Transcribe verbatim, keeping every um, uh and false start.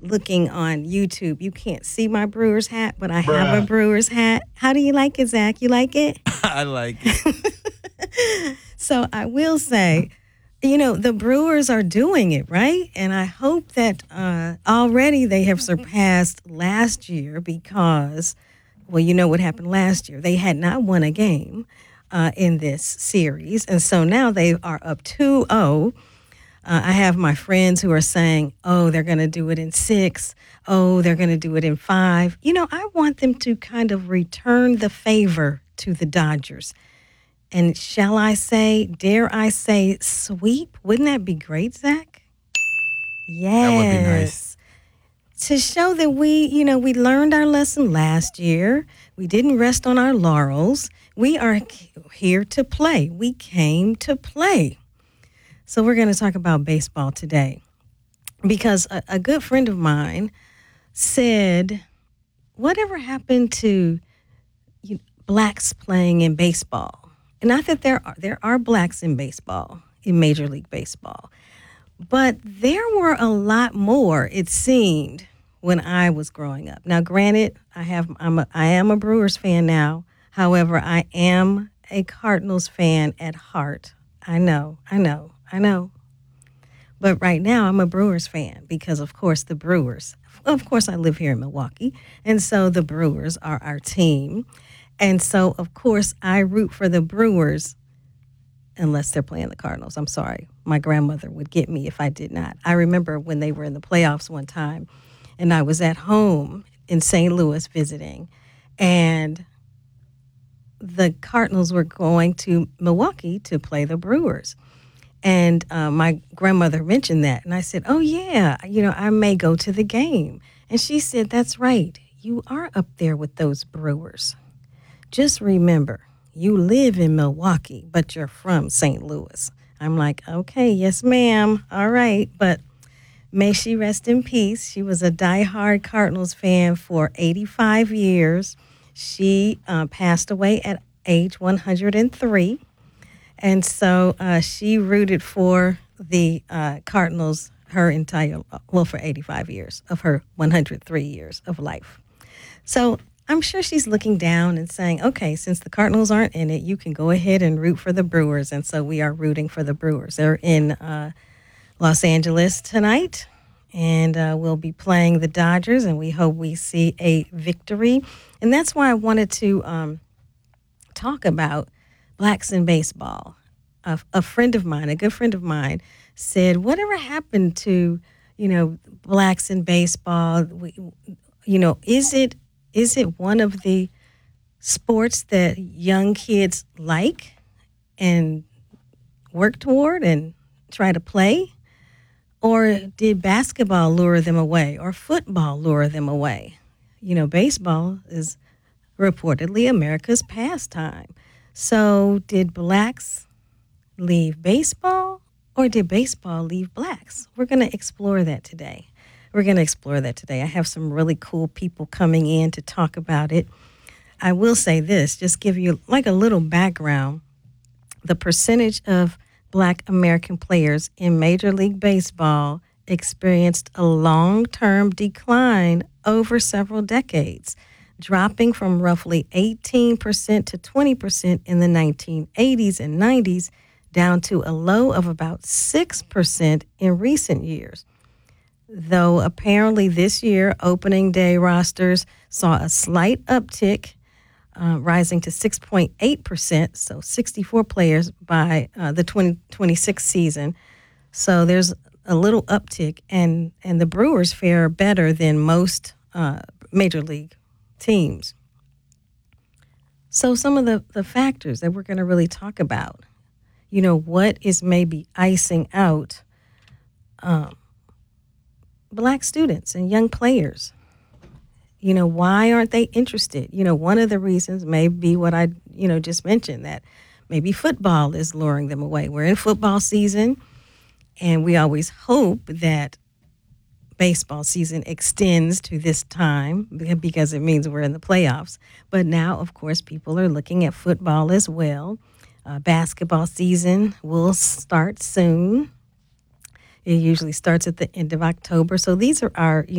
looking on YouTube, you can't see my Brewers hat, but I have a Bruh. Brewers hat. How do you like it, Zach? You like it? I like it. So I will say, you know, the Brewers are doing it, right? And I hope that uh, already they have surpassed last year because, well, you know what happened last year. They had not won a game uh, in this series. And so now they are up two oh. Uh, I have my friends who are saying, oh, they're going to do it in six. Oh, they're going to do it in five. You know, I want them to kind of return the favor to the Dodgers. And shall I say, dare I say, sweep? Wouldn't that be great, Zach? Yes. That would be nice. To show that we, you know, we learned our lesson last year. We didn't rest on our laurels. We are here to play. We came to play. So we're going to talk about baseball today because a, a good friend of mine said, whatever happened to you, blacks playing in baseball? And not that there are, there are blacks in baseball, in Major League Baseball, but there were a lot more, it seemed, when I was growing up. Now, granted, I have I'm a, I am a Brewers fan now. However, I am a Cardinals fan at heart. I know, I know, I know. But right now, I'm a Brewers fan because, of course, the Brewers. Of course, I live here in Milwaukee, and so the Brewers are our team. And so, of course, I root for the Brewers unless they're playing the Cardinals. I'm sorry. My grandmother would get me if I did not. I remember when they were in the playoffs one time, and I was at home in Saint Louis visiting, and the Cardinals were going to Milwaukee to play the Brewers. And uh, my grandmother mentioned that, and I said, oh, yeah, you know, I may go to the game. And she said, that's right. You are up there with those Brewers. Just remember, you live in Milwaukee, but you're from Saint Louis. I'm like, okay, yes, ma'am. All right. But may she rest in peace. She was a diehard Cardinals fan for eighty-five years. She uh, passed away at age one hundred three. And so uh, she rooted for the uh, Cardinals her entire, well, for eighty-five years of her one hundred three years of life. So I'm sure she's looking down and saying, okay, since the Cardinals aren't in it, you can go ahead and root for the Brewers. And so we are rooting for the Brewers. They're in uh, Los Angeles tonight, and uh, we'll be playing the Dodgers, and we hope we see a victory. And that's why I wanted to um, talk about blacks in baseball. A, a friend of mine, a good friend of mine, said, whatever happened to, you know, blacks in baseball? We, you know, is it Is it one of the sports that young kids like and work toward and try to play? Or did basketball lure them away or football lure them away? You know, baseball is reportedly America's pastime. So did blacks leave baseball or did baseball leave blacks? We're going to explore that today. We're going to explore that today. I have some really cool people coming in to talk about it. I will say this, just give you like a little background. The percentage of black American players in Major League Baseball experienced a long-term decline over several decades, dropping from roughly eighteen percent to twenty percent in the nineteen eighties and nineties down to a low of about six percent in recent years. Though apparently this year, opening day rosters saw a slight uptick, uh, rising to six point eight percent, so sixty-four players by uh, the twenty twenty-six season. So there's a little uptick, and, and the Brewers fare better than most uh, major league teams. So some of the, the factors that we're going to really talk about, you know, what is maybe icing out um, black students and young players. You know, why aren't they interested? You know, one of the reasons may be what I, you know, just mentioned, that maybe football is luring them away. We're in football season, and we always hope that baseball season extends to this time because it means we're in the playoffs. But now, of course, people are looking at football as well. Uh, basketball season will start soon. It usually starts at the end of October. So these are our, you